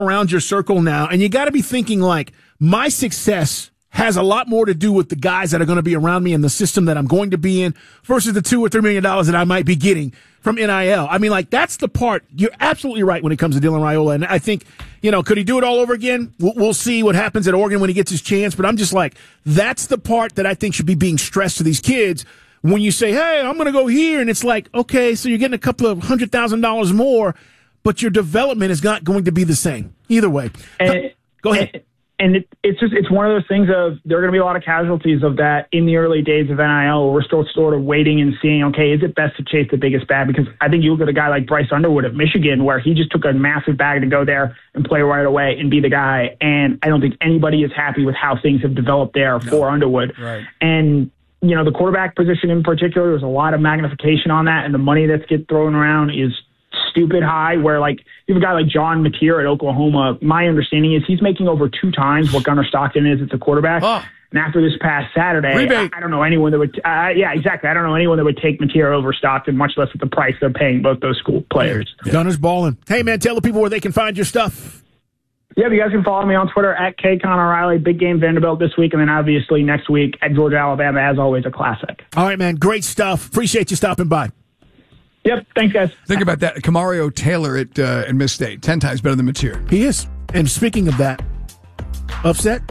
around your circle now, and you got to be thinking like, my success has a lot more to do with the guys that are going to be around me and the system that I'm going to be in versus the $2 or $3 million that I might be getting from NIL. I mean, like, that's the part. You're absolutely right when it comes to Dylan Raiola. And I think, could he do it all over again? We'll see what happens at Oregon when he gets his chance. But I'm just like, that's the part that I think should be being stressed to these kids when you say, hey, I'm going to go here. And it's like, okay, so you're getting a couple of $100,000 more, but your development is not going to be the same. Either way. Go ahead. And it's one of those things of there are going to be a lot of casualties of that in the early days of NIL. We're still sort of waiting and seeing, okay, is it best to chase the biggest bag? Because I think you look at a guy like Bryce Underwood at Michigan, where he just took a massive bag to go there and play right away and be the guy. And I don't think anybody is happy with how things have developed there for Underwood. Right. And, the quarterback position in particular, there's a lot of magnification on that, and the money that's get thrown around is stupid high, where like you have a guy like John Mateer at Oklahoma. My understanding is he's making over 2 times what Gunnar Stockton is at the quarterback. Oh. And after this past Saturday, Rebate. I don't know anyone that would, yeah, exactly. I don't know anyone that would take Mateer over Stockton, much less at the price they're paying both those school players. Yeah. Gunnar's balling. Hey man, tell the people where they can find your stuff. Yeah, you guys can follow me on Twitter at @KConnorRiley. Big game Vanderbilt this week, and then obviously next week at Georgia, Alabama, as always, a classic. All right, man. Great stuff. Appreciate you stopping by. Yep. Thanks, guys. Think about that. Kamario Taylor at Miss State. 10 times better than Mateer. He is. And speaking of that, upset,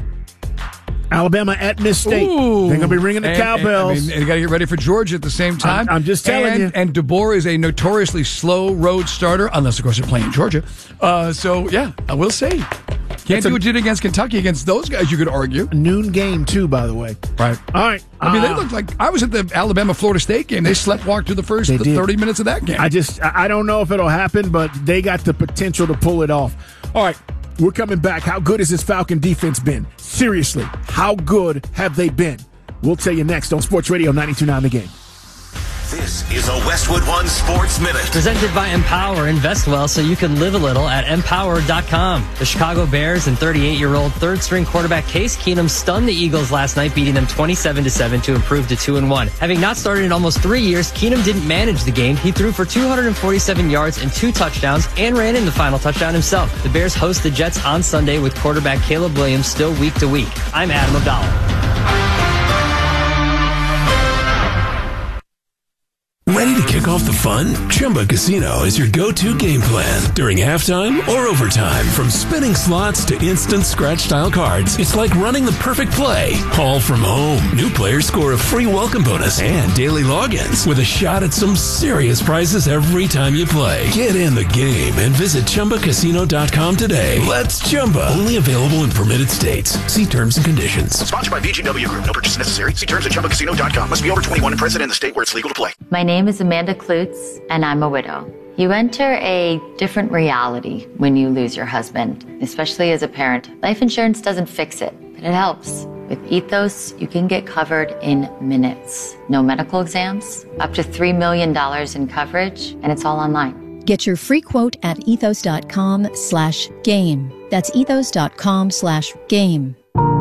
Alabama at Miss State. Ooh. They're going to be ringing the cowbells. And you got to get ready for Georgia at the same time. I'm just telling you. And DeBoer is a notoriously slow road starter, unless, of course, they're playing Georgia. We'll see. Can't do what you did against Kentucky against those guys, you could argue. A noon game, too, by the way. Right. All right. I mean, they looked like I was at the Alabama-Florida State game. They slept-walked through the first 30 minutes of that game. I don't know if it'll happen, but they got the potential to pull it off. All right. We're coming back. How good has this Falcon defense been? Seriously, how good have they been? We'll tell you next on Sports Radio 92.9 The Game. This is a Westwood One Sports Minute. Presented by Empower. Invest well so you can live a little at Empower.com. The Chicago Bears and 38-year-old third-string quarterback Case Keenum stunned the Eagles last night, beating them 27-7 to improve to 2-1. Having not started in almost 3 years, Keenum didn't manage the game. He threw for 247 yards and 2 touchdowns and ran in the final touchdown himself. The Bears host the Jets on Sunday with quarterback Caleb Williams still week to week. I'm Adam Abdallah. Ready to kick off the fun? Chumba Casino is your go-to game plan during halftime or overtime. From spinning slots to instant scratch-style cards, it's like running the perfect play, all from home. New players score a free welcome bonus and daily logins with a shot at some serious prizes every time you play. Get in the game and visit ChumbaCasino.com today. Let's Chumba. Only available in permitted states. See terms and conditions. Sponsored by VGW Group. No purchase necessary. See terms at ChumbaCasino.com. Must be over 21 and present in the state where it's legal to play. My name is Amanda Klutz, and I'm a widow. You enter a different reality when you lose your husband, especially as a parent. Life insurance doesn't fix it, but it helps. With Ethos, you can get covered in minutes. No medical exams, up to $3 million in coverage, and it's all online. Get your free quote at ethos.com/game. That's ethos.com/game.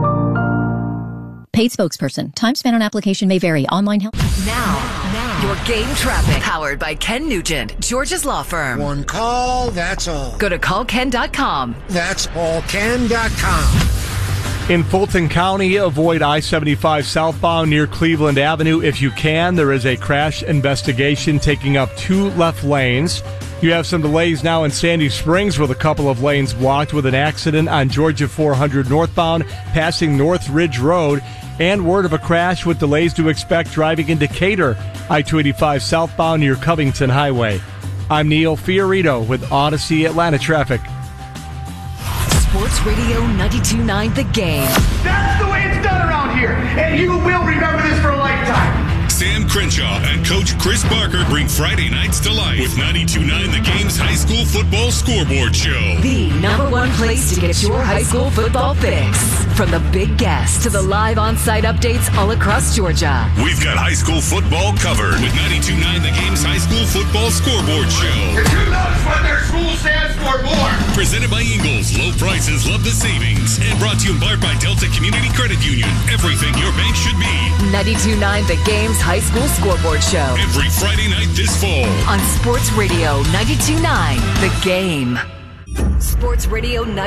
Paid spokesperson. Time spent on application may vary. Online help. Now, your game traffic. Powered by Ken Nugent, Georgia's law firm. One call, that's all. Go to callken.com. That's allken.com. In Fulton County, avoid I-75 southbound near Cleveland Avenue if you can. There is a crash investigation taking up 2 left lanes. You have some delays now in Sandy Springs with a couple of lanes blocked with an accident on Georgia 400 northbound passing North Ridge Road. And word of a crash with delays to expect driving in Decatur, I-285 southbound near Covington Highway. I'm Neil Fiorito with Odyssey Atlanta Traffic. Sports Radio 92.9 The Game. That's the way it's done around here, and you will remember this for a lifetime. Sam Crenshaw and Coach Chris Barker bring Friday nights to life with 92.9 The Game's high school football scoreboard show. The #1 place to get your high school football fix. From the big guests to the live on-site updates all across Georgia. We've got high school football covered with 92.9 The Game's high school football scoreboard show. Who knows what their school stands for more? Presented by Ingles. Low prices, love the savings. And brought to you in part by Delta Community Credit Union. Everything your bank should be. 92.9 The Game's high school scoreboard show. Every Friday night this fall. On Sports Radio 92.9 The Game. Sports Radio 90.